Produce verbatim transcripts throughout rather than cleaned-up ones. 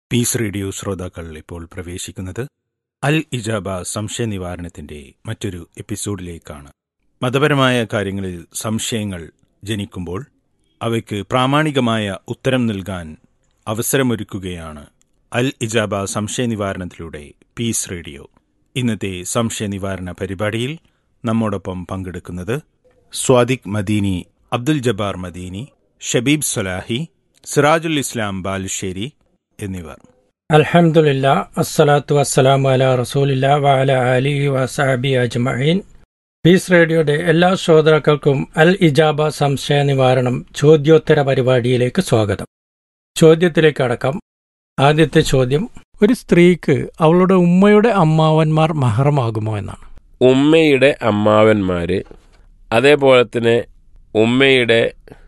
Piece radio ശ്രോതാക്കൾ ഇപ്പോൾ പ്രവേശിക്കുന്നത് അൽ ഇജാബ സംശയ നിവാരണത്തിന്റെ മറ്റൊരു എപ്പിസോഡിലേക്കാണ്. മതപരമായ കാര്യങ്ങളിൽ സംശയങ്ങൾ ജനിക്കുമ്പോൾ അവയ്ക്ക് പ്രാമാണികമായ ഉത്തരം നൽകാൻ അവസരമൊരുക്കുകയാണ് അൽ ഇജാബ സംശയ നിവാരണത്തിലൂടെ പീസ് റേഡിയോ. ഇന്നത്തെ സംശയ നിവാരണ പരിപാടിയിൽ നമ്മോടൊപ്പം പങ്കെടുക്കുന്നത് സ്വാദിഖ് മദീനി, അബ്ദുൽ ജബ്ബാർ മദീനി, ഷബീബ് സലാഹി, സിറാജുൽ ഇസ്ലാം ബാലുശ്ശേരി എന്നിവർ. അൽഹംദുലില്ലാ, അസ്സലാത്തു വസ്സലാമു അലാ റസൂലില്ലാ വഅലാ ആലിഹി വസഹബി അജ്മഈൻ. പീസ് റേഡിയോയുടെ എല്ലാ ശ്രോതാക്കൾക്കും അൽ ഇജാബ സംശയ നിവാരണം ചോദ്യോത്തര പരിപാടിയിലേക്ക് സ്വാഗതം. ചോദ്യത്തിലേക്ക് അടക്കം. ആദ്യത്തെ ചോദ്യം, ഒരു സ്ത്രീക്ക് അവളുടെ ഉമ്മയുടെ അമ്മാവന്മാർ മഹറമാകുമോ എന്നാണ്. ഉമ്മയുടെ അമ്മാവന്മാര്, അതേപോലെ തന്നെ ഉമ്മയുടെ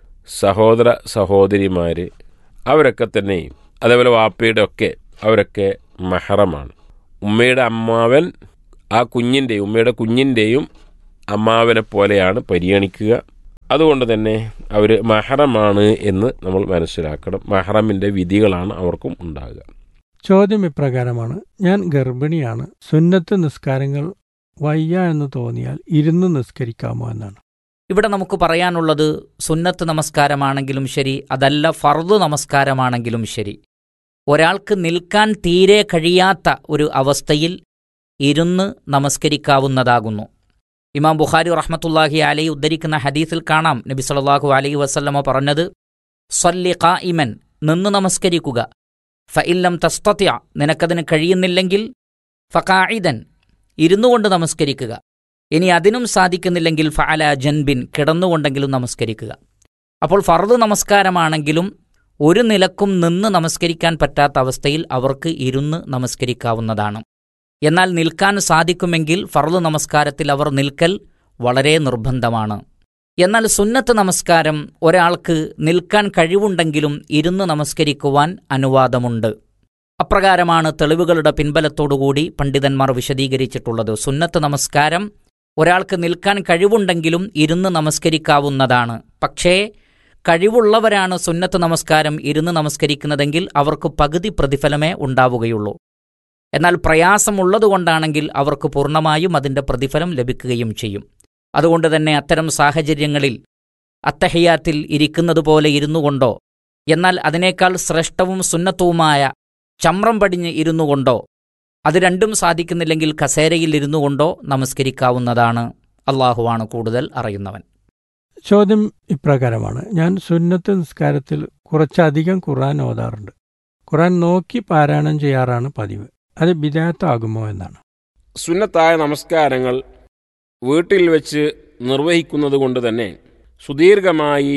സഹോദര സഹോദരിമാര്, അവരൊക്കെ തന്നെ, അതേപോലെ വാപ്പയുടെ ഒക്കെ, അവരൊക്കെ മഹറമാണ്. ഉമ്മയുടെ അമ്മാവൻ ആ കുഞ്ഞിൻ്റെയും ഉമ്മയുടെ കുഞ്ഞിൻ്റെയും അമ്മാവനെ പോലെയാണ് പരിഗണിക്കുക. അതുകൊണ്ട് തന്നെ അവർ മഹറമാണ് എന്ന് നമ്മൾ മനസ്സിലാക്കണം. മഹറമിൻ്റെ വിധികളാണ് അവർക്കും ഉണ്ടാകുക. ചോദ്യം ഇപ്രകാരമാണ്: ഞാൻ ഗർഭിണിയാണ്, സുന്നത്ത് നിസ്കാരങ്ങൾ വയ്യ എന്ന് തോന്നിയാൽ ഇരുന്ന് നിസ്കരിക്കാമോ എന്നാണ്. ഇവിടെ നമുക്ക് പറയാനുള്ളത്, സുന്നത്ത് നമസ്കാരമാണെങ്കിലും ശരി, അതല്ല ഫർദ് നമസ്കാരമാണെങ്കിലും ശരി, ഒരാൾക്ക് നിൽക്കാൻ തീരെ കഴിയാത്ത ഒരു അവസ്ഥയിൽ ഇരുന്ന് നമസ്കരിക്കാവുന്നതാകുന്നു. ഇമാം ബുഖാരി റഹ്മത്തുള്ളാഹി അലൈഹി ഉദ്ധരിക്കുന്ന ഹദീസിൽ കാണാം, നബി സല്ലല്ലാഹു അലൈഹി വസല്ലമ പറഞ്ഞത്, സ്വല്ലി ഖായിമൻ, നിന്ന് നമസ്കരിക്കുക, ഫഇല്ലം തസ്തതിഅ, നിനക്കതിന് കഴിയുന്നില്ലെങ്കിൽ ഫഖാഇദൻ, ഇരുന്നുകൊണ്ട് നമസ്കരിക്കുക, ഇനി അതിനും സാധിക്കുന്നില്ലെങ്കിൽ ഫഅല ജൻബിൻ, കിടന്നുകൊണ്ടെങ്കിലും നമസ്കരിക്കുക. അപ്പോൾ ഫർദ് നമസ്കാരമാണെങ്കിലും ഒരു നിലക്കും നിന്ന് നമസ്കരിക്കാൻ പറ്റാത്ത അവസ്ഥയിൽ അവർക്ക് ഇരുന്ന് നമസ്കരിക്കാവുന്നതാണ്. എന്നാൽ നിൽക്കാൻ സാധിക്കുമെങ്കിൽ ഫർദ് നമസ്കാരത്തിൽ അവർ നിൽക്കൽ വളരെ നിർബന്ധമാണ്. എന്നാൽ സുന്നത്ത് നമസ്കാരം ഒരാൾക്ക് നിൽക്കാൻ കഴിവുണ്ടെങ്കിലും ഇരുന്ന് നമസ്കരിക്കുവാൻ അനുവാദമുണ്ട്. അപ്രകാരമാണ് തെളിവുകളുടെ പിൻബലത്തോടുകൂടി പണ്ഡിതന്മാർ വിശദീകരിച്ചിട്ടുള്ളത്. സുന്നത്ത് നമസ്കാരം ഒരാൾക്ക് നിൽക്കാൻ കഴിവുണ്ടെങ്കിലും ഇരുന്ന് നമസ്കരിക്കാവുന്നതാണ്. പക്ഷേ കഴിവുള്ളവരാണ് സുന്നത്ത് നമസ്കാരം ഇരുന്ന് നമസ്കരിക്കുന്നതെങ്കിൽ അവർക്ക് പകുതി പ്രതിഫലമേ ഉണ്ടാവുകയുള്ളൂ. എന്നാൽ പ്രയാസമുള്ളതുകൊണ്ടാണെങ്കിൽ അവർക്ക് പൂർണ്ണമായും അതിൻ്റെ പ്രതിഫലം ലഭിക്കുകയും ചെയ്യും. അതുകൊണ്ട് തന്നെ അത്തരം സാഹചര്യങ്ങളിൽ അത്തഹിയാത്തിൽ ഇരിക്കുന്നത് പോലെ ഇരുന്നു കൊണ്ടോ, എന്നാൽ അതിനേക്കാൾ ശ്രേഷ്ഠവും സുന്നത്തുവുമായ ചമ്രം പടിഞ്ഞ് ഇരുന്നു കൊണ്ടോ, അത് രണ്ടും സാധിക്കുന്നില്ലെങ്കിൽ കസേരയിൽ ഇരുന്നു കൊണ്ടോ നമസ്കരിക്കാവുന്നതാണ്. അള്ളാഹുവാണ് കൂടുതൽ അറിയുന്നവൻ. ചോദ്യം ഇപ്രകാരമാണ്: ഞാൻ സുന്നത്ത് നിസ്കാരത്തിൽ കുറച്ചധികം ഖുർആൻ ഓതാറുണ്ട്. ഖുർആൻ നോക്കി പാരായണം ചെയ്യാറാണ് പതിവ്. അത് ബിദഅത്താകുമോ എന്നാണ്. സുന്നത്തായ നമസ്കാരങ്ങൾ വീട്ടിൽ വെച്ച് നിർവഹിക്കുന്നത് കൊണ്ട് തന്നെ സുദീർഘമായി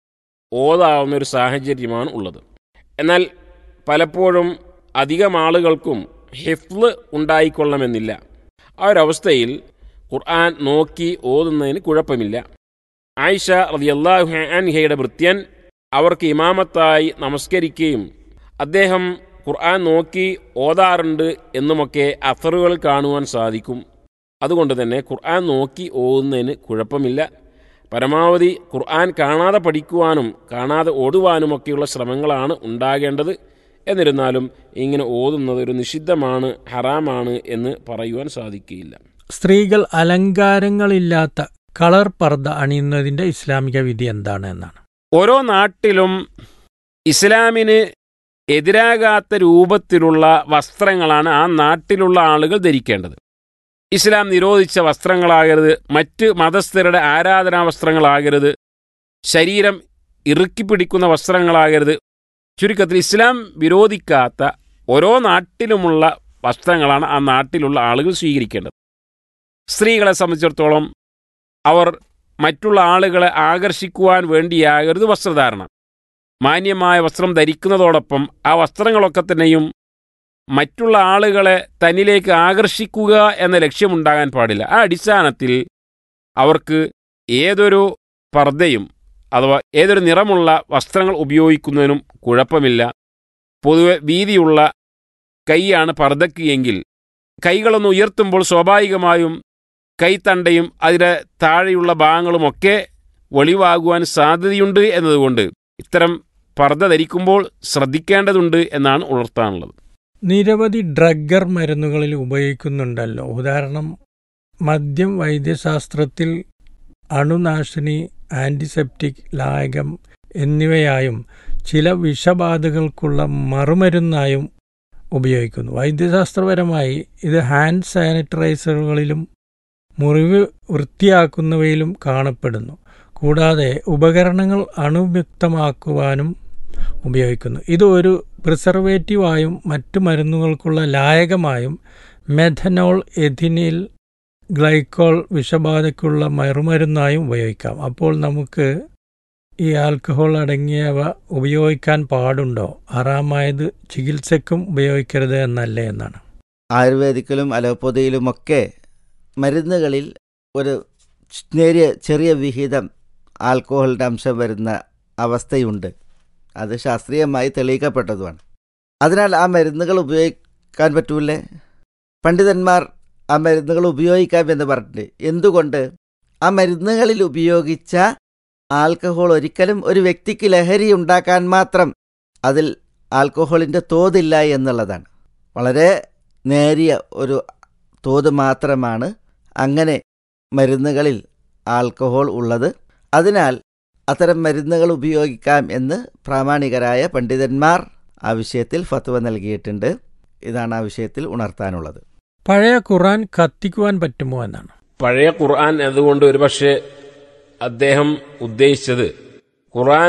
ഓതാവുന്ന ഒരു സാഹചര്യമാണ് ഉള്ളത്. എന്നാൽ പലപ്പോഴും അധികം ആളുകൾക്കും ഹിഫ്ള് ഉണ്ടായിക്കൊള്ളണമെന്നില്ല. ആ ഒരവസ്ഥയിൽ ഖുർആൻ നോക്കി ഓതുന്നതിന് കുഴപ്പമില്ല. ആയിഷ റളിയല്ലാഹു അൻഹയുടെ ഭൃത്യൻ അവർക്ക് ഇമാമത്തായി നമസ്കരിക്കുകയും അദ്ദേഹം ഖുർആൻ നോക്കി ഓതാറുണ്ട് എന്നുമൊക്കെ അഥറുകൾ കാണുവാൻ സാധിക്കും. അതുകൊണ്ട് തന്നെ ഖുർആൻ നോക്കി ഓതുന്നതിന് കുഴപ്പമില്ല. പരമാവധി ഖുർആൻ കാണാതെ പഠിക്കുവാനും കാണാതെ ഓടുവാനുമൊക്കെയുള്ള ശ്രമങ്ങളാണ് ഉണ്ടാകേണ്ടത്. എന്നിരുന്നാലും ഇങ്ങനെ ഓതുന്നത് ഒരു നിഷിദ്ധമാണ്, ഹറാമാണ് എന്ന് പറയുവാൻ സാധിക്കുകയില്ല. സ്ത്രീകൾ അലങ്കാരങ്ങളില്ലാത്ത കളർ പർദ്ദ അണിയുന്നതിന്റെ ഇസ്ലാമിക വിധി എന്താണ് എന്നാണ്. ഓരോ നാട്ടിലും ഇസ്ലാമിന് എതിരാകാത്ത രൂപത്തിലുള്ള വസ്ത്രങ്ങളാണ് ആ നാട്ടിലുള്ള ആളുകൾ ധരിക്കേണ്ടത്. ഇസ്ലാം നിരോധിച്ച വസ്ത്രങ്ങളാകരുത്, മറ്റ് മതസ്ഥരുടെ ആരാധനാ വസ്ത്രങ്ങളാകരുത്, ശരീരം ഇറുക്കിപ്പിടിക്കുന്ന വസ്ത്രങ്ങളാകരുത്. ചുരുക്കത്തിൽ ഇസ്ലാം വിരോധിക്കാത്ത ഓരോ നാട്ടിലുമുള്ള വസ്ത്രങ്ങളാണ് ആ നാട്ടിലുള്ള ആളുകൾ സ്വീകരിക്കേണ്ടത്. സ്ത്രീകളെ സംബന്ധിച്ചിടത്തോളം അവർ മറ്റുള്ള ആളുകളെ ആകർഷിക്കുവാൻ വേണ്ടിയാകരുത് വസ്ത്രധാരണ. മാന്യമായ വസ്ത്രം ധരിക്കുന്നതോടൊപ്പം ആ വസ്ത്രങ്ങളൊക്കെ തന്നെയും മറ്റുള്ള ആളുകളെ തന്നിലേക്ക് ആകർഷിക്കുക എന്ന ലക്ഷ്യമുണ്ടാകാൻ പാടില്ല. ആ അടിസ്ഥാനത്തിൽ അവർക്ക് ഏതൊരു പർദ്ദയും അഥവാ ഏതൊരു നിറമുള്ള വസ്ത്രങ്ങൾ ഉപയോഗിക്കുന്നതിനും കുഴപ്പമില്ല. പൊതുവെ വീതിയുള്ള കൈയാണ് പർദ്ദയ്ക്ക് എങ്കിൽ കൈകളൊന്ന് ഉയർത്തുമ്പോൾ സ്വാഭാവികമായും കൈത്തണ്ടയും അതിൻ്റെ താഴെയുള്ള ഭാഗങ്ങളുമൊക്കെ വെളിവാകുവാൻ സാധ്യതയുണ്ട് എന്നതുകൊണ്ട് ഇത്തരം പർദ്ദ ധരിക്കുമ്പോൾ ശ്രദ്ധിക്കേണ്ടതുണ്ട് എന്നാണ് ഉണർത്താനുള്ളത്. നിരവധി ഡ്രഗർ മരുന്നുകളിൽ ഉപയോഗിക്കുന്നുണ്ടല്ലോ. ഉദാഹരണം, മദ്യം വൈദ്യശാസ്ത്രത്തിൽ അണുനാശിനി, ആൻറ്റിസെപ്റ്റിക്, ലായകം എന്നിവയായും ചില വിഷബാധകൾക്കുള്ള മറുമരുന്നായും ഉപയോഗിക്കുന്നു. വൈദ്യശാസ്ത്രപരമായി ഇത് ഹാൻഡ് സാനിറ്റൈസറുകളിലും മുറിവ് വൃത്തിയാക്കുന്നവയിലും കാണപ്പെടുന്നു. കൂടാതെ ഉപകരണങ്ങൾ അണുവിമുക്തമാക്കുവാനും ഉപയോഗിക്കുന്നു. ഇത് ഒരു പ്രിസർവേറ്റീവായും മറ്റു മരുന്നുകൾക്കുള്ള ലായകമായും മെഥനോൾ, എഥിനിൽ ഗ്ലൈക്കോൾ വിഷബാധയ്ക്കുള്ള മറുമരുന്നായും ഉപയോഗിക്കാം. അപ്പോൾ നമുക്ക് ഈ ആൽക്കഹോൾ അടങ്ങിയവ ഉപയോഗിക്കാൻ പാടുണ്ടോ? ഹറാമായത് ചികിത്സയ്ക്കും ഉപയോഗിക്കരുത് എന്നല്ലേ എന്നാണ്. ആയുർവേദിക്കിലും അലോപ്പതിയിലുമൊക്കെ മരുന്നുകളിൽ ഒരു നേരിയ ചെറിയ വിഹിതം ആൽക്കഹോളിൻ്റെ അംശം വരുന്ന അവസ്ഥയുണ്ട്. അത് ശാസ്ത്രീയമായി തെളിയിക്കപ്പെട്ടതുമാണ്. അതിനാൽ ആ മരുന്നുകൾ ഉപയോഗിക്കാൻ പറ്റൂലേ? പണ്ഡിതന്മാർ ആ മരുന്നുകൾ ഉപയോഗിക്കാം എന്ന് പറഞ്ഞിട്ട് എന്തുകൊണ്ട്? ആ മരുന്നുകളിൽ ഉപയോഗിച്ച ആൽക്കഹോൾ ഒരിക്കലും ഒരു വ്യക്തിക്ക് ലഹരി ഉണ്ടാക്കാൻ മാത്രം അതിൽ ആൽക്കഹോളിൻ്റെ തോതില്ല എന്നുള്ളതാണ്. വളരെ നേരിയ ഒരു തോത് മാത്രമാണ് അങ്ങനെ മരുന്നുകളിൽ ആൽക്കഹോൾ ഉള്ളത്. അതിനാൽ അത്തരം മരുന്നുകൾ ഉപയോഗിക്കാം എന്ന് പ്രാമാണികരായ പണ്ഡിതന്മാർ ആ വിഷയത്തിൽ ഫത്വ നൽകിയിട്ടുണ്ട്. ഇതാണ് ആ വിഷയത്തിൽ ഉണർത്താനുള്ളത്. പഴയ ഖുർആൻ കത്തിക്കുവാൻ പറ്റുമോ എന്നാണ്. പഴയ ഖുർആൻ അതുകൊണ്ട് ഒരുപക്ഷെ അദ്ദേഹം ഉദ്ദേശിച്ചത് ഖുർആൻ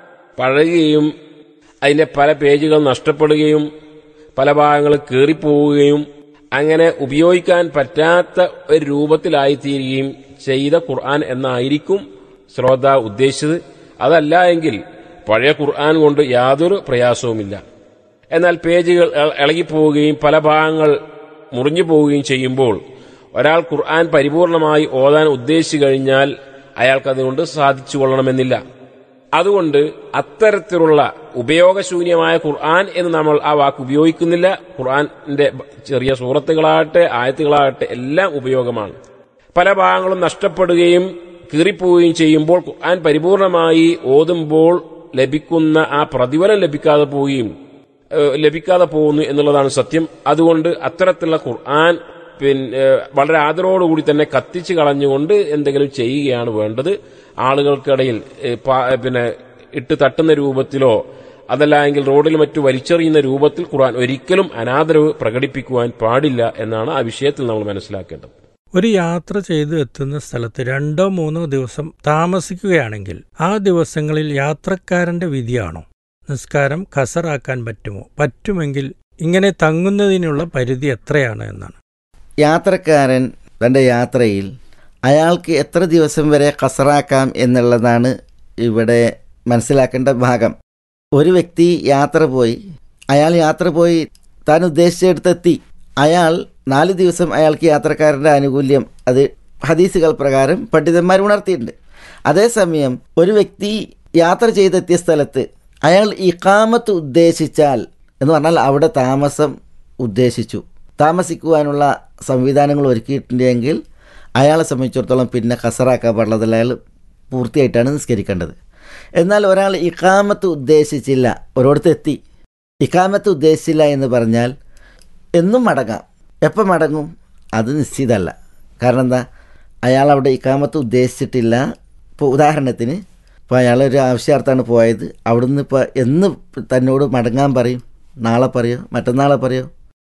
പഴകുകയും അതിൻ്റെ പല പേജുകൾ നഷ്ടപ്പെടുകയും പല ഭാഗങ്ങൾ കീറിപ്പോവുകയും അങ്ങനെ ഉപയോഗിക്കാൻ പറ്റാത്ത ഒരു രൂപത്തിലായിത്തീരുകയും ചെയ്ത ഖുർആൻ എന്നായിരിക്കും ശ്രോതാവ് ഉദ്ദേശിച്ചത്. അതല്ല എങ്കിൽ പഴയ ഖുർആൻ കൊണ്ട് യാതൊരു പ്രയാസവുമില്ല. എന്നാൽ പേജുകൾ ഇളകിപ്പോവുകയും പല ഭാഗങ്ങൾ മുറിഞ്ഞു പോവുകയും ചെയ്യുമ്പോൾ ഒരാൾ ഖുർആൻ പരിപൂർണമായി ഓതാൻ ഉദ്ദേശിച്ചു കഴിഞ്ഞാൽ അയാൾക്കതുകൊണ്ട് സാധിച്ചു കൊള്ളണമെന്നില്ല. അതുകൊണ്ട് അത്തരത്തിലുള്ള ഉപയോഗശൂന്യമായ ഖുർആൻ എന്ന് നമ്മൾ ആ വാക്ക് ഉപയോഗിക്കുന്നില്ല. ഖുർആന്റെ ചെറിയ സൂറത്തുകളാകട്ടെ ആയത്തുകളാകട്ടെ എല്ലാം ഉപയോഗമാണ്. പല ഭാഗങ്ങളും നഷ്ടപ്പെടുകയും കീറിപ്പോവുകയും ചെയ്യുമ്പോൾ ഖുർആൻ പരിപൂർണമായി ഓതുമ്പോൾ ലഭിക്കുന്ന ആ പ്രതിഫലം ലഭിക്കാതെ പോവുകയും ലഭിക്കാതെ പോകുന്നു എന്നുള്ളതാണ് സത്യം. അതുകൊണ്ട് അത്തരത്തിലുള്ള ഖുർആൻ പിന്നെ വളരെ ആദരവോടുകൂടി തന്നെ കത്തിച്ച് കളഞ്ഞുകൊണ്ട് എന്തെങ്കിലും ചെയ്യുകയാണ് വേണ്ടത്. ആളുകൾക്കിടയിൽ പിന്നെ ഇട്ട് തട്ടുന്ന രൂപത്തിലോ അതല്ല എങ്കിൽ റോഡിൽ മറ്റു വലിച്ചെറിയുന്ന രൂപത്തിൽ ഖുർആൻ ഒരിക്കലും അനാദരവ് പ്രകടിപ്പിക്കുവാൻ പാടില്ല എന്നാണ് ആ വിഷയത്തിൽ നമ്മൾ മനസ്സിലാക്കേണ്ടത്. ഒരു യാത്ര ചെയ്ത് എത്തുന്ന സ്ഥലത്ത് രണ്ടോ മൂന്നോ ദിവസം താമസിക്കുകയാണെങ്കിൽ ആ ദിവസങ്ങളിൽ യാത്രക്കാരന്റെ വിധിയാണോ? നിസ്കാരം ഖസറാക്കാൻ പറ്റുമോ? പറ്റുമെങ്കിൽ ഇങ്ങനെ തങ്ങുന്നതിനുള്ള പരിധി എത്രയാണ് എന്നാണ്. യാത്രക്കാരൻ തൻ്റെ യാത്രയിൽ അയാൾക്ക് എത്ര ദിവസം വരെ ഖസറാക്കാം എന്നുള്ളതാണ് ഇവിടെ മനസ്സിലാക്കേണ്ട ഭാഗം. ഒരു വ്യക്തി യാത്ര പോയി അയാൾ യാത്ര പോയി താൻ ഉദ്ദേശിച്ചെടുത്തെത്തി. അയാൾ നാല് ദിവസം അയാൾക്ക് യാത്രക്കാരൻ്റെ ആനുകൂല്യം അത് ഹദീസുകൾ പ്രകാരം പണ്ഡിതന്മാർ ഉണർത്തിയിട്ടുണ്ട്. അതേസമയം ഒരു വ്യക്തി യാത്ര ചെയ്തെത്തിയ സ്ഥലത്ത് അയാൾ ഇഖാമത്ത് ഉദ്ദേശിച്ചാൽ എന്ന് പറഞ്ഞാൽ അവിടെ താമസം ഉദ്ദേശിച്ചു, താമസിക്കുവാനുള്ള സംവിധാനങ്ങൾ ഒരുക്കിയിട്ടുണ്ടെങ്കിൽ അയാളെ സംബന്ധിച്ചിടത്തോളം പിന്നെ ഖസറാക്കാൻ പാടുള്ളത് അയാൾ പൂർത്തിയായിട്ടാണ് നിസ്കരിക്കേണ്ടത്. എന്നാൽ ഒരാൾ ഇഖാമത്ത് ഉദ്ദേശിച്ചില്ല, ഒരിടത്ത് എത്തി ഇഖാമത്ത് ഉദ്ദേശിച്ചില്ല എന്ന് പറഞ്ഞാൽ എന്നും മടങ്ങാം. എപ്പം മടങ്ങും അത് നിശ്ചിതമല്ല. കാരണം എന്താ, അയാൾ അവിടെ ഇഖാമത്ത് ഉദ്ദേശിച്ചിട്ടില്ല. ഇപ്പോൾ ഉദാഹരണത്തിന് ഇപ്പോൾ അയാളൊരു ആവശ്യാർത്ഥാണ് പോയത്, അവിടുന്ന് ഇപ്പോൾ എന്ന് തന്നോട് മടങ്ങാൻ പറയും, നാളെ പറയോ മറ്റന്നാളെ പറയോ,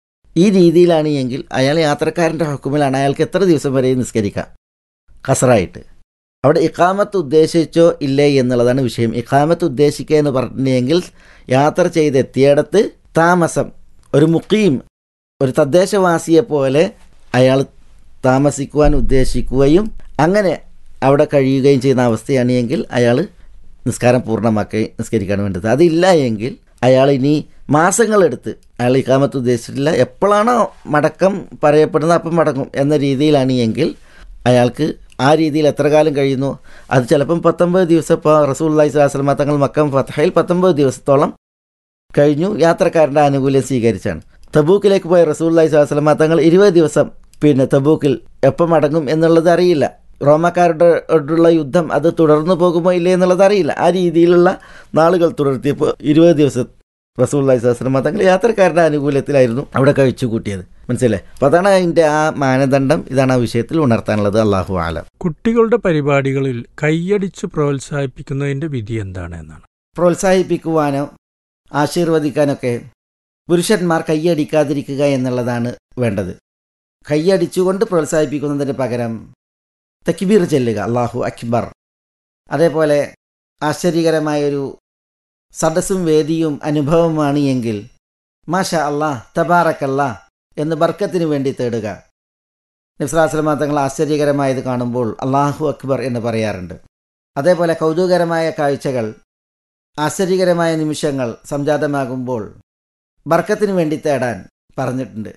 ഈ രീതിയിലാണ് എങ്കിൽ അയാൾ യാത്രക്കാരൻ്റെ ഹുക്കുമിലാണ്. അയാൾക്ക് എത്ര ദിവസം വരെ നിസ്കരിക്കാം ഖസറായിട്ട്. അവിടെ ഇഖാമത്ത് ഉദ്ദേശിച്ചോ ഇല്ലേ എന്നുള്ളതാണ് വിഷയം. ഇഖാമത്ത് ഉദ്ദേശിക്കുക എന്ന് പറഞ്ഞെങ്കിൽ യാത്ര ചെയ്തെത്തിയിടത്ത് താമസം, ഒരു മുഖീം, ഒരു തദ്ദേശവാസിയെ പോലെ അയാൾ താമസിക്കുവാൻ ഉദ്ദേശിക്കുകയും അങ്ങനെ അവിടെ കഴിയുകയും ചെയ്യുന്ന അവസ്ഥയാണ് എങ്കിൽ അയാൾ നിസ്കാരം പൂർണ്ണമാക്കി നിസ്കരിക്കാൻ വേണ്ടത്. അതില്ല എങ്കിൽ അയാൾ ഇനി മാസങ്ങളെടുത്ത് അയാൾ ഇഖാമത്ത് ഉദ്ദേശിച്ചിട്ടില്ല, എപ്പോഴാണോ മടക്കം പറയപ്പെടുന്നത് അപ്പം മടങ്ങും എന്ന രീതിയിലാണ് എങ്കിൽ അയാൾക്ക് ആ രീതിയിൽ എത്ര കാലം കഴിയുന്നു, അത് ചിലപ്പം പത്തൊമ്പത് ദിവസം. ഇപ്പോൾ റസൂലുള്ളാഹി സ്വല്ലല്ലാഹു അലൈഹി വസല്ലം തങ്ങൾ മക്ക ഫത്ഹയിൽ പത്തൊമ്പത് ദിവസത്തോളം കഴിഞ്ഞു യാത്രക്കാരൻ്റെ ആനുകൂല്യം സ്വീകരിച്ചാണ്. തബൂക്കിലേക്ക് പോയ റസൂലുള്ളാഹി സ്വല്ലല്ലാഹു അലൈഹി വസല്ലം തങ്ങൾ ഇരുപത് ദിവസം പിന്നെ തബൂക്കിൽ എപ്പം മടങ്ങും എന്നുള്ളത് അറിയില്ല. റോമക്കാരോടുള്ള യുദ്ധം അത് തുടർന്നു പോകുമോ ഇല്ലേ എന്നുള്ളത് അറിയില്ല. ആ രീതിയിലുള്ള നാളുകൾ തുടർത്തിയപ്പോൾ ഇരുപത് ദിവസം റസൂലുള്ളാഹി സ്വല്ലല്ലാഹു അലൈഹി വസല്ലം തങ്ങൾ യാത്രക്കാരുടെ അനുകൂലത്തിലായിരുന്നു അവിടെ കഴിച്ചു കൂട്ടിയത്. മനസ്സിലായി. അപ്പോൾ അതാണ് അതിൻ്റെ ആ മാനദണ്ഡം. ഇതാണ് ആ വിഷയത്തിൽ ഉണർത്താനുള്ളത്. അല്ലാഹു ആലം. കുട്ടികളുടെ പരിപാടികളിൽ കൈയടിച്ച് പ്രോത്സാഹിപ്പിക്കുന്നതിന്റെ വിധി എന്താണ് എന്നാണ്. പ്രോത്സാഹിപ്പിക്കുവാനോ ആശീർവദിക്കാനൊക്കെ പുരുഷന്മാർ കൈയടിക്കാതിരിക്കുക എന്നുള്ളതാണ് വേണ്ടത്. കൈയടിച്ചുകൊണ്ട് പ്രോത്സാഹിപ്പിക്കുന്നതിന് പകരം തക്ബീർ ചെല്ലുക, അല്ലാഹു അക്ബർ. അതേപോലെ ആശ്ചര്യകരമായൊരു സദസ്സും വേദിയും അനുഭവമാണ് എങ്കിൽ മാഷാ അല്ലാഹ് തബാറക്കല്ലാഹ് എന്ന് ബർക്കത്തിന് വേണ്ടി തേടുക. നബി സല്ലല്ലാഹു അലൈഹി വസല്ലം തങ്ങൾ ആശ്ചര്യകരമായത് കാണുമ്പോൾ അല്ലാഹു അക്ബർ എന്ന് പറയാറുണ്ട്. അതേപോലെ കൗതുകകരമായ കാഴ്ചകൾ, ആശ്ചര്യകരമായ നിമിഷങ്ങൾ സംജാതമാകുമ്പോൾ ബർക്കത്തിന് വേണ്ടി തേടാൻ പറഞ്ഞിട്ടുണ്ട്.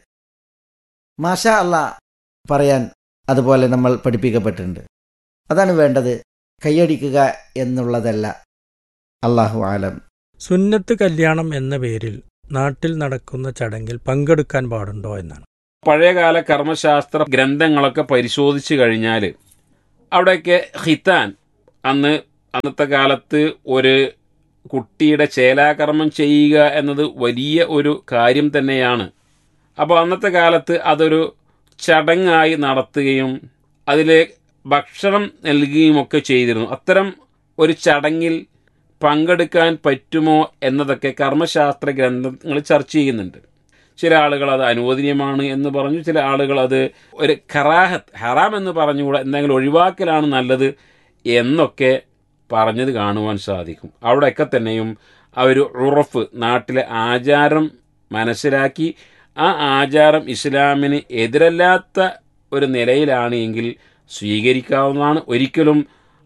മാഷാ അല്ലാഹ് പറയാൻ അതുപോലെ നമ്മൾ പഠിപ്പിക്കപ്പെട്ടിട്ടുണ്ട്. അതാണ് വേണ്ടത്, കൈയടിക്കുക എന്നുള്ളതല്ല. അല്ലാഹു ആലം. സുന്നത്ത് കല്യാണം എന്ന പേരിൽ നാട്ടിൽ നടക്കുന്ന ചടങ്ങിൽ പങ്കെടുക്കാൻ പാടുണ്ടോ എന്നാണ്. പഴയകാല കർമ്മശാസ്ത്ര ഗ്രന്ഥങ്ങളൊക്കെ പരിശോധിച്ചു കഴിഞ്ഞാൽ അവിടെയൊക്കെ ഹിത്താൻ, അന്ന് അന്നത്തെ കാലത്ത് ഒരു കുട്ടിയുടെ ചേലാകർമ്മം ചെയ്യുക എന്നത് വലിയ ഒരു കാര്യം തന്നെയാണ്. അപ്പോൾ അന്നത്തെ കാലത്ത് അതൊരു ചടങ്ങായി നടത്തുകയും അതിൽ ഭക്ഷണം നൽകുകയും ഒക്കെ ചെയ്തിരുന്നു. അത്തരം ഒരു ചടങ്ങിൽ പങ്കെടുക്കാൻ പറ്റുമോ എന്നതൊക്കെ കർമ്മശാസ്ത്ര ഗ്രന്ഥങ്ങൾ ചർച്ച ചെയ്യുന്നുണ്ട്. ചില ആളുകൾ അത് അനുവദനീയമാണ് എന്ന് പറഞ്ഞു, ചില ആളുകൾ അത് ഒരു കറാഹത്ത്, ഹറാം എന്ന് പറഞ്ഞുകൂടെ, എന്തെങ്കിലും ഒഴിവാക്കലാണ് നല്ലത് എന്നൊക്കെ പറഞ്ഞത് കാണുവാൻ സാധിക്കും. അവിടെയൊക്കെ തന്നെയും ആ ഒരു ഉറഫ്, നാട്ടിലെ ആചാരം മനസ്സിലാക്കി ആ ആചാരം ഇസ്ലാമിന് എതിരല്ലാത്ത ഒരു നിലയിലാണ് എങ്കിൽ സ്വീകരിക്കാവുന്നതാണ്. ഒരിക്കലും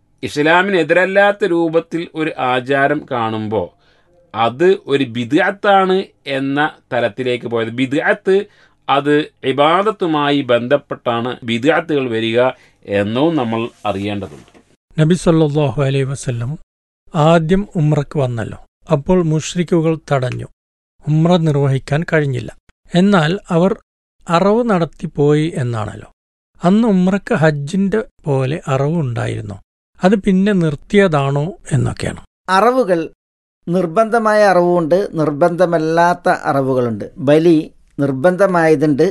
ഇസ്ലാമിനെതിരല്ലാത്ത രൂപത്തിൽ ഒരു ആചാരം കാണുമ്പോൾ അത് ഒരു ബിദ്അത്താണ് എന്ന തലത്തിലേക്ക് പോയത്. ബിദ്അത്ത് അത് ഇബാദത്തുമായി ബന്ധപ്പെട്ടാണ് ബിദ്അത്തുകൾ വരിക എന്നും നമ്മൾ അറിയേണ്ടതുണ്ട്. നബി സല്ലല്ലാഹു അലൈഹി വസല്ലം ആദ്യം ഉംറക്ക് വന്നല്ലോ. അപ്പോൾ മുശ്രിക്കുകൾ തടഞ്ഞു, ഉംറ നിർവഹിക്കാൻ കഴിഞ്ഞില്ല. എന്നാൽ അവർ അറവ് നടത്തിപ്പോയി എന്നാണല്ലോ. അന്ന് ഉംറക്ക് ഹജ്ജിന്റെ പോലെ അറവ് ഉണ്ടായിരുന്നു, അത് പിന്നെ നിർത്തിയതാണോ എന്നൊക്കെയാണ്. അറവുകൾ നിർബന്ധമായ അറവുണ്ട്, നിർബന്ധമല്ലാത്ത അറവുകളുണ്ട്. ബലി നിർബന്ധമായതുണ്ട്,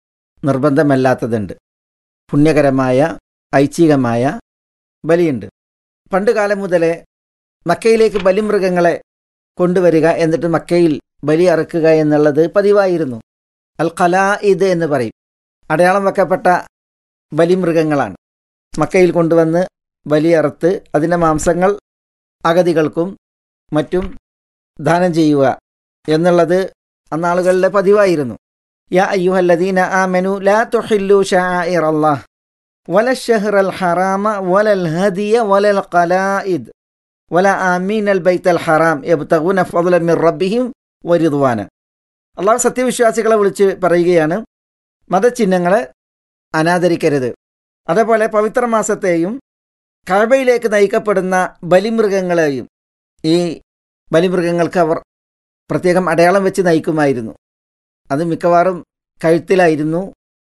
നിർബന്ധമല്ലാത്തതുണ്ട്. പുണ്യകരമായ ഐച്ഛികമായ ബലിയുണ്ട്. പണ്ട് കാലം മുതലേ മക്കയിലേക്ക് ബലിമൃഗങ്ങളെ കൊണ്ടുവരിക, എന്നിട്ട് മക്കയിൽ ബലി അറുക്കുക എന്നുള്ളത് പതിവായിരുന്നു. അൽ ഖലാഇദ് എന്ന് പറയും. അടയാളം വെക്കപ്പെട്ട ബലിമൃഗങ്ങളാണ്. മക്കയിൽ കൊണ്ടുവന്ന് ബലി അറുത്ത് അതിൻ്റെ മാംസങ്ങൾ അഗതികൾക്കും മറ്റും ദാനം ചെയ്യുക എന്നുള്ളത് അന്നാളുകളിലെ പതിവായിരുന്നു. യാ അയ്യുഹല്ലദീന ആമനു ലാ തുഹില്ലു ശആഇറല്ലാഹ് വല ശഹ്റൽ ഹറാമ വലൽ ഹദിയ വലൽ ഖലാഇദ് വല ആമീനൽ ബൈത്തൽ ഹറാം യബ്തഗൂന ഫദ്ലൻ മിർ റബ്ബിഹിം വരിദ്വാന. അള്ളാഹു സത്യവിശ്വാസികളെ വിളിച്ച് പറയുകയാണ്, മതചിഹ്നങ്ങളെ അനാദരിക്കരുത്. അതേപോലെ പവിത്രമാസത്തെയും കഅബയിലേക്ക് നയിക്കപ്പെടുന്ന ബലിമൃഗങ്ങളെയും, ഈ ബലിമൃഗങ്ങൾക്ക് അവർ പ്രത്യേകം അടയാളം വെച്ച് നയിക്കുമായിരുന്നു. അത് മിക്കവാറും കഴുത്തിലായിരുന്നു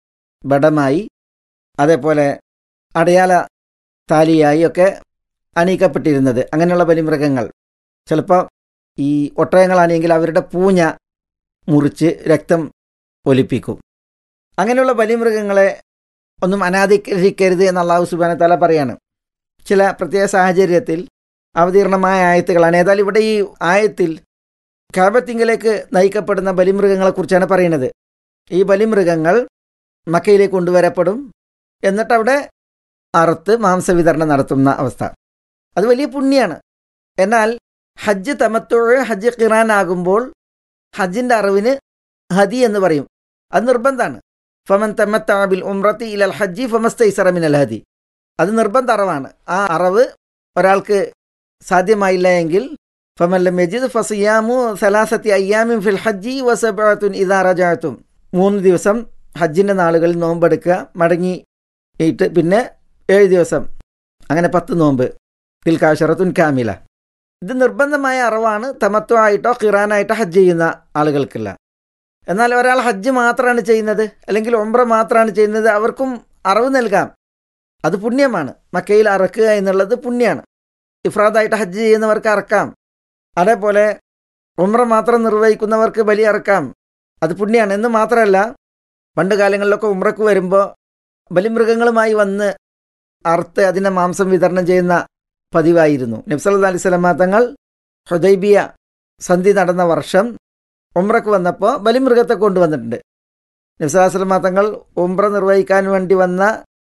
ബടമായി, അതേപോലെ അടയാള താലിയായി ഒക്കെ അണിയിക്കപ്പെട്ടിരുന്നത്. അങ്ങനെയുള്ള ബലിമൃഗങ്ങൾ ചിലപ്പോൾ ഈ ഒട്ടകങ്ങളാണെങ്കിൽ അവരുടെ പൂഞ്ഞ മുറിച്ച് രക്തം ഒലിപ്പിക്കും. അങ്ങനെയുള്ള ബലിമൃഗങ്ങളെ ഒന്നും അനാദരിക്കരുത് എന്ന് അല്ലാഹു സുബ്ഹാനഹു വ തആല പറയാണ്. ചില പ്രത്യേക സാഹചര്യത്തിൽ അവതീർണമായ ആയത്തുകളാണ്. ഏതായാലും ഇവിടെ ഈ ആയത്തിൽ കഅബത്തിങ്കലേക്ക് നയിക്കപ്പെടുന്ന ബലിമൃഗങ്ങളെക്കുറിച്ചാണ് പറയുന്നത്. ഈ ബലിമൃഗങ്ങൾ മക്കയിലേക്ക് കൊണ്ടുവരപ്പെടും, എന്നിട്ട് അവിടെ അറുത്ത് മാംസവിതരണം നടത്തുന്ന അവസ്ഥ. അത് വലിയ പുണ്യാണ്. എന്നാൽ ഹജ്ജ് തമത്തുഅ്, ഹജ്ജ് ഖിറാൻ ആകുമ്പോൾ ഹജ്ജിൻ്റെ അറിവിന് ഹദി എന്ന് പറയും. അത് നിർബന്ധമാണ്. ഫമൻ തമത്തഅ ബിൽ ഉംറത്തി ഇലൽ ഹജ്ജി ഫമസ്തൈസറ മിനൽ ഹദി. അത് നിർബന്ധ അറവാണ്. ആ അറവ് ഒരാൾക്ക് സാധ്യമായില്ല എങ്കിൽ ഫമൻ ലം യജിദ് ഫസിയാമു സലാസത്തി അയ്യാമിൻ ഫിൽ ഹജ്ജി വസബഅത്തുൻ ഇദാ റജഅതും. മൂന്ന് ദിവസം ഹജ്ജിൻ്റെ നാളുകളിൽ നോമ്പെടുക്കുക, മടങ്ങിയിട്ട് പിന്നെ ഏഴ് ദിവസം, അങ്ങനെ പത്ത് നോമ്പ്. തിൽക അശറത്തുൻ കാമില. ഇത് നിർബന്ധമായ അറവാണ് തമത്തു ആയിട്ടോ ഖിറാനായിട്ടോ ഹജ്ജ് ചെയ്യുന്ന ആളുകൾക്കില്ല. എന്നാൽ ഒരാൾ ഹജ്ജ് മാത്രമാണ് ചെയ്യുന്നത്, അല്ലെങ്കിൽ ഉംറ മാത്രമാണ് ചെയ്യുന്നത്, അവർക്കും അറവ് നൽകാം. അത് പുണ്യമാണ്. മക്കയിൽ അറക്കുക എന്നുള്ളത് പുണ്യമാണ്. ഇഫ്രാദായിട്ട് ഹജ്ജ് ചെയ്യുന്നവർക്ക് അറക്കാം. അതേപോലെ ഉംറ മാത്രം നിർവഹിക്കുന്നവർക്ക് ബലി അറക്കാം. അത് പുണ്യമാണ്. എന്ന് മാത്രമല്ല, പണ്ട് കാലങ്ങളിലൊക്കെ ഉംറക്ക് വരുമ്പോൾ ബലിമൃഗങ്ങളുമായി വന്ന് അറുത്ത് അതിൻ്റെ മാംസം വിതരണം ചെയ്യുന്ന പതിവായിരുന്നു. നബി സല്ലല്ലാഹു അലൈഹി വസല്ലം തങ്ങൾ ഹുദൈബിയ സന്ധി നടന്ന വർഷം ഉംറക്ക് വന്നപ്പോൾ ബലിമൃഗത്തെ കൊണ്ടുവന്നിട്ടുണ്ട്. നബി സല്ലല്ലാഹു അലൈഹി വസല്ലം തങ്ങൾ ഉംറ നിർവഹിക്കാൻ വേണ്ടി വന്ന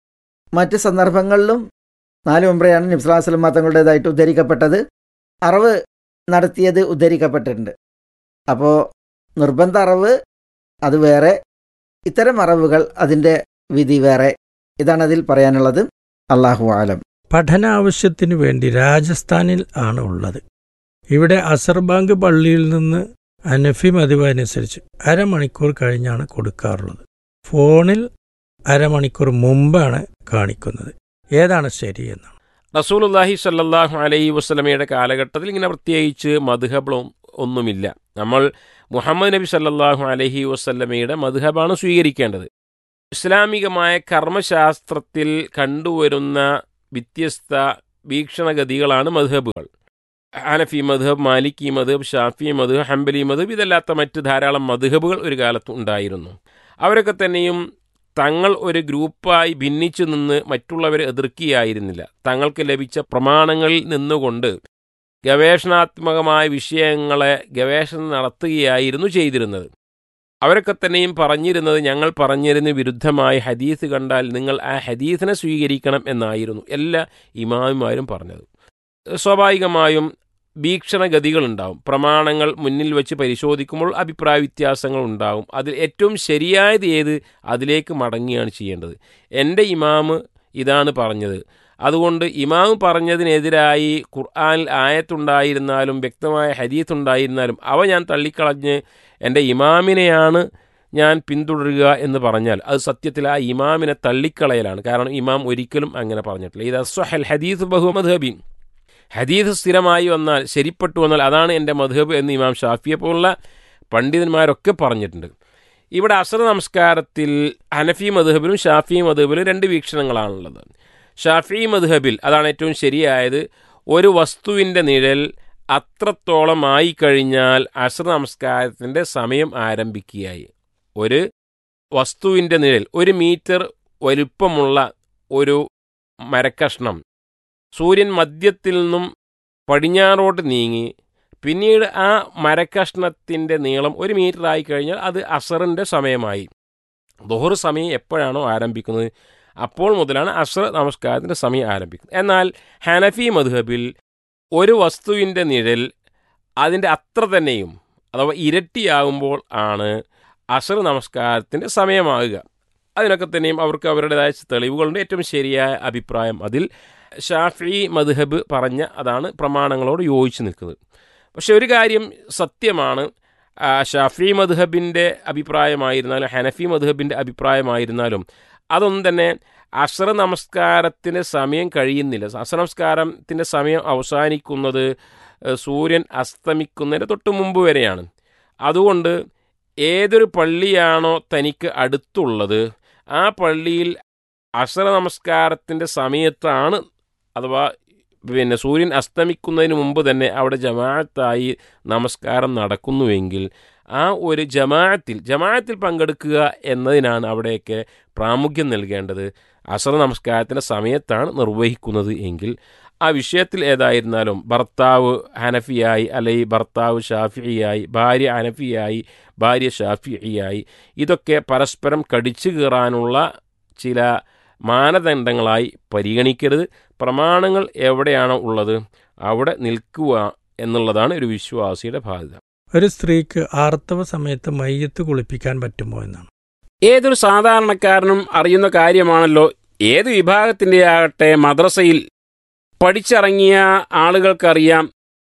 മറ്റ് സന്ദർഭങ്ങളിലും നാല് ഉംറയാണ് നബി സല്ലല്ലാഹു അലൈഹി വസല്ലം തങ്ങളുടേതായിട്ട് ഉദ്ധരിക്കപ്പെട്ടത്. അറവ് നടത്തിയത് ഉദ്ധരിക്കപ്പെട്ടിട്ടുണ്ട്. അപ്പോൾ നിർബന്ധ അറവ് അത് വേറെ, ഇത്തരം അറവുകൾ അതിൻ്റെ വിധി വേറെ. ഇതാണ് അതിൽ പറയാനുള്ളത്. അല്ലാഹു ആലം. പഠന ആവശ്യത്തിന് വേണ്ടി രാജസ്ഥാനിൽ ആണ് ഉള്ളത്. ഇവിടെ അസർബാങ്ക് പള്ളിയിൽ നിന്ന് ഹനഫി മദ്ഹബ് അനുസരിച്ച് അരമണിക്കൂർ കഴിഞ്ഞാണ് കൊടുക്കാറുള്ളത്. ഫോണിൽ അരമണിക്കൂർ മുമ്പാണ് കാണിക്കുന്നത്. ഏതാണ് ശരിയെന്നാണ്? റസൂലുള്ളാഹി സ്വല്ലല്ലാഹു അലൈഹി വസല്ലമയുടെ കാലഘട്ടത്തിൽ ഇങ്ങനെ പ്രത്യേകിച്ച് മദ്ഹബും ഒന്നുമില്ല. നമ്മൾ മുഹമ്മദ് നബി സല്ലല്ലാഹു അലൈഹി വസല്ലമയുടെ മദ്ഹബാണ് സ്വീകരിക്കേണ്ടത്. ഇസ്ലാമികമായ കർമ്മശാസ്ത്രത്തിൽ കണ്ടുവരുന്ന വ്യത്യസ്ത വീക്ഷണഗതികളാണ് മദ്ഹബുകൾ. ഹനഫി മദ്ഹബ്, മാലിക്കി മദ്ഹബ്, ഷാഫി മദ്ഹബ്, ഹംബലി മദ്ഹബ്, ഇതല്ലാത്ത മറ്റ് ധാരാളം മദ്ഹബുകൾ ഒരു കാലത്ത് ഉണ്ടായിരുന്നു. അവരൊക്കെ തന്നെയും തങ്ങൾ ഒരു ഗ്രൂപ്പായി ഭിന്നിച്ചു നിന്ന് മറ്റുള്ളവരെ എതിർക്കുകയായിരുന്നില്ല. തങ്ങൾക്ക് ലഭിച്ച പ്രമാണങ്ങളിൽ നിന്നുകൊണ്ട് ഗവേഷണാത്മകമായ വിഷയങ്ങളെ ഗവേഷണം നടത്തുകയായിരുന്നു ചെയ്തിരുന്നത്. അവരൊക്കെ തന്നെയും പറഞ്ഞിരുന്നത്, ഞങ്ങൾ പറഞ്ഞതിന് വിരുദ്ധമായി ഹദീസ് കണ്ടാൽ നിങ്ങൾ ആ ഹദീസിനെ സ്വീകരിക്കണം എന്നായിരുന്നു എല്ലാ ഇമാമുമാരും പറഞ്ഞത്. സ്വാഭാവികമായും വീക്ഷണഗതികളുണ്ടാവും. പ്രമാണങ്ങൾ മുന്നിൽ വെച്ച് പരിശോധിക്കുമ്പോൾ അഭിപ്രായ വ്യത്യാസങ്ങൾ ഉണ്ടാവും. അതിൽ ഏറ്റവും ശരിയായത് ഏത്, അതിലേക്ക് മടങ്ങുകയാണ് ചെയ്യേണ്ടത്. എൻ്റെ ഇമാമ് ഇതാണ് പറഞ്ഞത്, അതുകൊണ്ട് ഇമാമ് പറഞ്ഞതിനെതിരായി ഖുർആനിൽ ആയത്തുണ്ടായിരുന്നാലും വ്യക്തമായ ഹദീസ് ഉണ്ടായിരുന്നാലും അവ ഞാൻ തള്ളിക്കളഞ്ഞ് എൻ്റെ ഇമാമിനെയാണ് ഞാൻ പിന്തുടരുക എന്ന് പറഞ്ഞാൽ അത് സത്യത്തിൽ ആ ഇമാമിനെ തള്ളിക്കളയലാണ്. കാരണം ഇമാം ഒരിക്കലും അങ്ങനെ പറഞ്ഞിട്ടില്ല. ഇത് അസ്വഹൽ ഹദീസ് ബഹു മദ്ഹബിൻ, ഹദീസ് സ്ഥിരമായി വന്നാൽ, ശരിപ്പെട്ടു വന്നാൽ അതാണ് എൻ്റെ മദ്ഹബ് എന്ന് ഇമാം ഷാഫിയെ പോലുള്ള പണ്ഡിതന്മാരൊക്കെ പറഞ്ഞിട്ടുണ്ട്. ഇവിടെ അസ്ർ നമസ്കാരത്തിൽ ഹനഫി മദ്ഹബിലും ഷാഫി മദ്ഹബിലും രണ്ട് വീക്ഷണങ്ങളാണുള്ളത്. ഷാഫി മദ്ഹബിൽ അതാണ് ഏറ്റവും ശരിയായത്. ഒരു വസ്തുവിൻ്റെ നിഴൽ അത്രത്തോളം ആയിക്കഴിഞ്ഞാൽ അസ്ർ നമസ്കാരത്തിൻ്റെ സമയം ആരംഭിക്കുകയായി. ഒരു വസ്തുവിൻ്റെ നിഴൽ, ഒരു മീറ്റർ വലുപ്പമുള്ള ഒരു മരക്കഷ്ണം സൂര്യൻ മധ്യത്തിൽ നിന്നും പടിഞ്ഞാറോട്ട് നീങ്ങി പിന്നീട് ആ മരക്കഷ്ണത്തിൻ്റെ നീളം ഒരു മീറ്റർ ആയിക്കഴിഞ്ഞാൽ അത് അസറിൻ്റെ സമയമായി. ദുഹർ സമയം എപ്പോഴാണോ ആരംഭിക്കുന്നത് അപ്പോൾ മുതലാണ് അസ്ർ നമസ്കാരത്തിൻ്റെ സമയം ആരംഭിക്കുന്നത്. എന്നാൽ ഹനഫി മദ്ഹബിൽ ഒരു വസ്തുവിൻ്റെ നിഴൽ അതിൻ്റെ അത്ര തന്നെയും അഥവാ ഇരട്ടിയാകുമ്പോൾ ആണ് അസ്ർ നമസ്കാരത്തിൻ്റെ സമയമാകുക. അതിനൊക്കെ തന്നെയും അവർക്ക് അവരുടേതായ തെളിവുകളുണ്ട്. ഏറ്റവും ശരിയായ അഭിപ്രായം അതിൽ ഷാഫി മദ്ഹബ് പറഞ്ഞ അതാണ് പ്രമാണങ്ങളോട് യോജിച്ച് നിൽക്കുന്നത്. പക്ഷെ ഒരു കാര്യം സത്യമാണ്, ഷാഫി മദ്ഹബിൻ്റെ അഭിപ്രായമായിരുന്നാലും ഹനഫി മദ്ഹബിൻ്റെ അഭിപ്രായമായിരുന്നാലും അതൊന്നും തന്നെ അസ്ർ നമസ്കാരത്തിന് സമയം കഴിയുന്നില്ല. അസ്ർ നമസ്കാരത്തിൻ്റെ സമയം അവസാനിക്കുന്നത് സൂര്യൻ അസ്തമിക്കുന്നതിന് തൊട്ട് മുമ്പ് വരെയാണ്. അതുകൊണ്ട് ഏതൊരു പള്ളിയാണോ തനിക്ക് അടുത്തുള്ളത് ആ പള്ളിയിൽ അസ്ർ നമസ്കാരത്തിൻ്റെ സമയത്താണ്, അഥവാ പിന്നെ സൂര്യൻ അസ്തമിക്കുന്നതിന് മുമ്പ് തന്നെ അവിടെ ജമാഅത്തായി നമസ്കാരം നടക്കുന്നുവെങ്കിൽ ആ ഒരു ജമാഅത്തിൽ ജമാഅത്തിൽ പങ്കെടുക്കുക എന്നതിനാണ് അവിടെയൊക്കെ പ്രാമുഖ്യം നൽകേണ്ടത്. അസ്ർ നമസ്കാരത്തിൻ്റെ സമയത്താണ് നിർവഹിക്കുന്നത് എങ്കിൽ ആ വിഷയത്തിൽ ഏതായിരുന്നാലും ഭർത്താവ് ഹനഫിയായി അല്ലെങ്കിൽ ഭർത്താവ് ഷാഫിയായി, ഭാര്യ ഹനഫിയായി, ഭാര്യ ഷാഫിയായി, ഇതൊക്കെ പരസ്പരം കടിച്ചു കീറാനുള്ള ചില മാനദണ്ഡങ്ങളായി പരിഗണിക്കരുത്. പ്രമാണങ്ങൾ എവിടെയാണോ ഉള്ളത് അവിടെ നിൽക്കുക എന്നുള്ളതാണ് ഒരു വിശ്വാസിയുടെ ബാധ്യത. ഒരു സ്ത്രീക്ക് ആർത്തവ സമയത്ത് മയ്യത്ത് കുളിപ്പിക്കാൻ പറ്റുമോ എന്നാണ്? ഏതൊരു സാധാരണക്കാരനും അറിയുന്ന കാര്യമാണല്ലോ. ഏത് വിഭാഗത്തിൻ്റെ ആകട്ടെ മദ്രസയിൽ പഠിച്ചിറങ്ങിയ ആളുകൾക്കറിയാം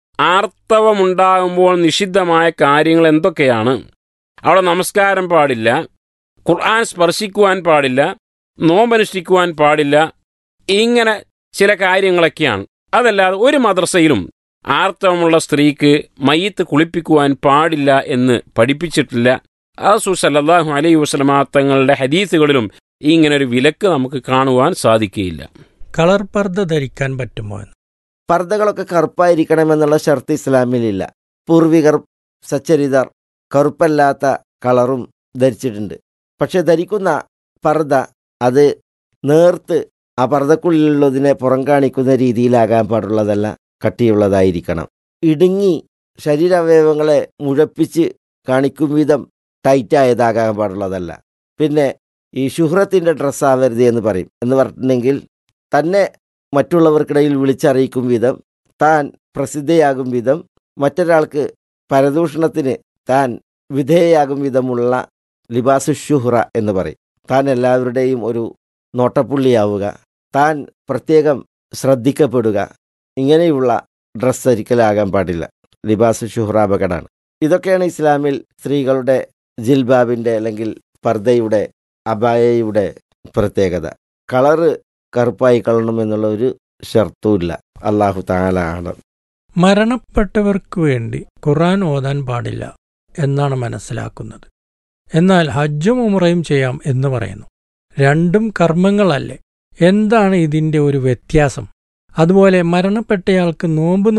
ആർത്തവമുണ്ടാകുമ്പോൾ നിഷിദ്ധമായ കാര്യങ്ങൾ എന്തൊക്കെയാണ്. അവിടെ നമസ്കാരം പാടില്ല, ഖുർആൻ സ്പർശിക്കുവാൻ പാടില്ല, നോമ്പനുഷ്ഠിക്കുവാൻ പാടില്ല, ഇങ്ങനെ ചില കാര്യങ്ങളൊക്കെയാണ്. അതല്ലാതെ ഒരു മദ്രസയിലും ആർത്തവമുള്ള സ്ത്രീക്ക് മയ്യത്ത് കുളിപ്പിക്കുവാൻ പാടില്ല എന്ന് പഠിപ്പിച്ചിട്ടില്ല. റസൂൽ സല്ലല്ലാഹു അലൈഹി വസല്ലമ തങ്ങളുടെ ഹദീസുകളിലും ഇങ്ങനെ ഒരു വിലക്ക് നമുക്ക് കാണുവാൻ സാധിക്കുകയില്ല. കളർ പർദ്ദ ധരിക്കാൻ പറ്റുമോ എന്ന്? പർദ്ദകളൊക്കെ കറുപ്പായിരിക്കണമെന്നുള്ള ഷർത്ത് ഇസ്ലാമിലില്ല. പൂർവികർ സച്ചരിതർ കറുപ്പല്ലാത്ത കളറും ധരിച്ചിട്ടുണ്ട്. പക്ഷെ ധരിക്കുന്ന പർദ്ദ അത് നേർത്ത് ആ പർദ്ദക്കുള്ളിലുള്ളതിനെ പുറം കാണിക്കുന്ന രീതിയിലാകാൻ പാടുള്ളതല്ല, കട്ടിയുള്ളതായിരിക്കണം. ഇടുങ്ങി ശരീരാവയവങ്ങളെ മുഴപ്പിച്ച് കാണിക്കും വിധം ടൈറ്റായതാകാൻ പാടുള്ളതല്ല. പിന്നെ ഈ ശുഹ്രത്തിൻ്റെ ഡ്രസ്സാവരുത് എന്ന് പറയും. എന്ന് പറഞ്ഞിട്ടുണ്ടെങ്കിൽ തന്നെ മറ്റുള്ളവർക്കിടയിൽ വിളിച്ചറിയിക്കും വിധം, താൻ പ്രസിദ്ധയാകും വിധം, മറ്റൊരാൾക്ക് പരദൂഷണത്തിന് താൻ വിധേയയാകും വിധമുള്ള ലിബാസു ശുഹ്റ എന്ന് പറയും. താൻ എല്ലാവരുടെയും ഒരു നോട്ടപ്പുള്ളിയാവുക, താൻ പ്രത്യേകം ശ്രദ്ധിക്കപ്പെടുക, ഇങ്ങനെയുള്ള ഡ്രസ്സ് ധരിക്കലാകാൻ പാടില്ല. ലിബാസു ശുഹ്റ അപകടമാണ്. ഇതൊക്കെയാണ് ഇസ്ലാമിൽ സ്ത്രീകളുടെ ജിൽബാബിൻ്റെ അല്ലെങ്കിൽ പർദ്ദയുടെ അബായയുടെ പ്രത്യേകത. കളറ് കറുപ്പായി കളണമെന്നുള്ള ഒരു ഷർത്തുമില്ല. അല്ലാഹു തആല ആണ്. മരണപ്പെട്ടവർക്ക് വേണ്ടി ഖുർആൻ ഓതാൻ പാടില്ല എന്നാണ് മനസ്സിലാക്കുന്നത്. എന്നാൽ ഹജ്ജും ഉംറയും ചെയ്യാം എന്ന് പറയുന്നു. രണ്ടും കർമ്മങ്ങളല്ലേ? എന്താണ് ഇതിൻ്റെ ഒരു വ്യത്യാസം? അതുപോലെ മരണപ്പെട്ടയാൾക്ക് നോമ്പ്